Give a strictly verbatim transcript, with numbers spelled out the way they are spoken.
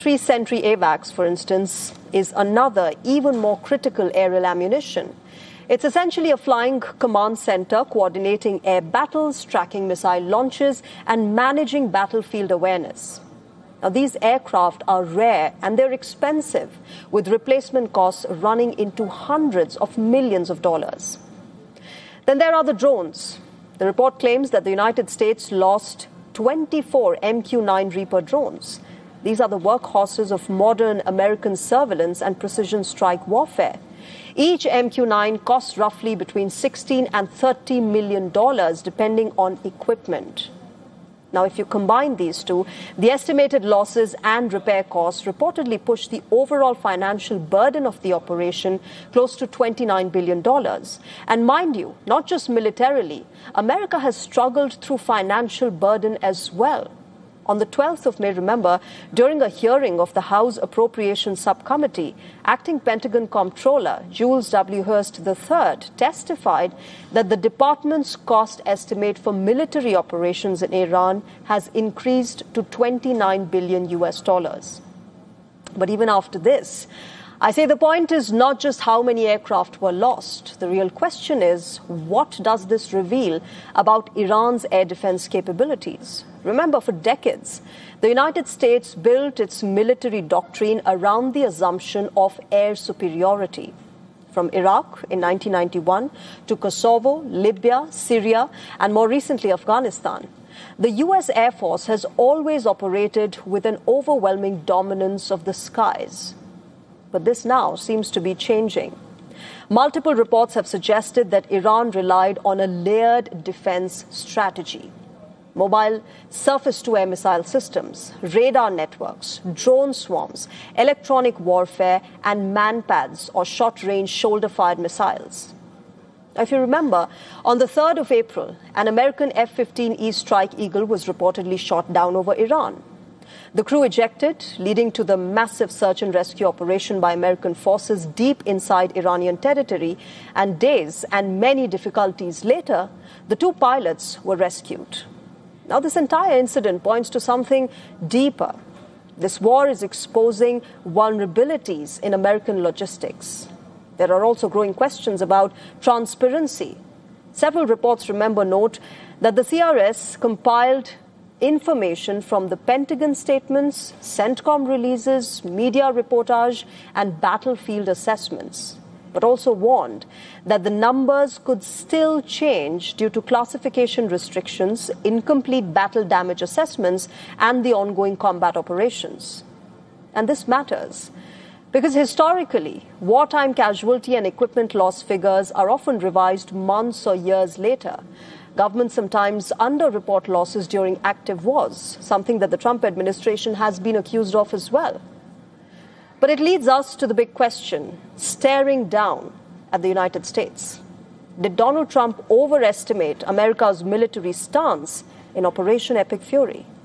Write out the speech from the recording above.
Three Sentry AWACS, for instance, is another, even more critical aerial ammunition. It's essentially a flying command center coordinating air battles, tracking missile launches, and managing battlefield awareness. Now, these aircraft are rare and they're expensive, with replacement costs running into hundreds of millions of dollars. Then there are the drones. The report claims that the United States lost twenty-four M Q nine Reaper drones. These are the workhorses of modern American surveillance and precision strike warfare. Each M Q nine costs roughly between sixteen and thirty million dollars, depending on equipment. Now, if you combine these two, the estimated losses and repair costs reportedly push the overall financial burden of the operation close to twenty-nine billion dollars. And mind you, not just militarily, America has struggled through financial burden as well. On the twelfth of May, remember, during a hearing of the House Appropriations Subcommittee, Acting Pentagon Comptroller Jules W. Hurst the third testified that the department's cost estimate for military operations in Iran has increased to twenty-nine billion U S dollars. But even after this, I say the point is not just how many aircraft were lost. The real question is, what does this reveal about Iran's air defense capabilities? Remember, for decades, the United States built its military doctrine around the assumption of air superiority. From Iraq in nineteen ninety-one to Kosovo, Libya, Syria, and more recently Afghanistan, the U S Air Force has always operated with an overwhelming dominance of the skies. But this now seems to be changing. Multiple reports have suggested that Iran relied on a layered defense strategy. Mobile surface-to-air missile systems, radar networks, drone swarms, electronic warfare, and manpads or short-range shoulder-fired missiles. Now, if you remember, on the third of April, an American F fifteen E Strike Eagle was reportedly shot down over Iran. The crew ejected, leading to the massive search and rescue operation by American forces deep inside Iranian territory, and days and many difficulties later, the two pilots were rescued. Now, this entire incident points to something deeper. This war is exposing vulnerabilities in American logistics. There are also growing questions about transparency. Several reports, remember, note that the C R S compiled information from the Pentagon statements, CENTCOM releases, media reportage, and battlefield assessments, but also warned that the numbers could still change due to classification restrictions, incomplete battle damage assessments, and the ongoing combat operations. And this matters because historically, wartime casualty and equipment loss figures are often revised months or years later. Governments sometimes underreport losses during active wars, something that the Trump administration has been accused of as well. But it leads us to the big question, staring down at the United States. Did Donald Trump overestimate America's military stance in Operation Epic Fury?